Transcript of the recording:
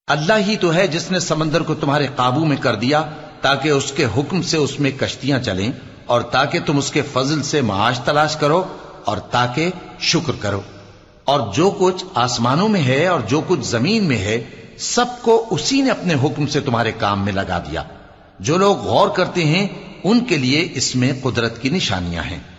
अल्लाह ही तो है जिसने समंदर को तुम्हारे काबू में कर दिया ताकि उसके हुक्म से उसमें कश्तियां चलें और ताकि तुम उसके फजल से माश तलाश करो और ताकि शुक्र करो। और जो कुछ आसमानों में है और जो कुछ जमीन में है सबको उसी ने अपने हुक्म से तुम्हारे काम में लगा दिया। जो लोग गौर करते हैं उनके लिए इसमें कुदरत की निशानियां हैं।